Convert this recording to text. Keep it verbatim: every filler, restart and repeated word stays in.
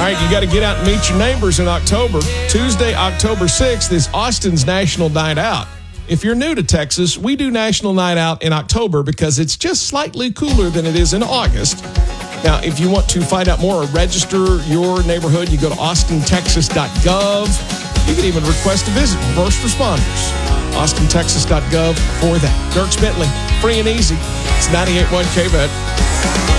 All right, you got to get out and meet your neighbors in October. Tuesday, October sixth is Austin's National Night Out. If you're new to Texas, we do National Night Out in October because it's just slightly cooler than it is in August. Now, if you want to find out more or register your neighborhood, you go to austin texas dot gov. You can even request a visit from first responders. austin texas dot gov for that. Dirk Bentley, free and easy. It's ninety-eight point one K V E T.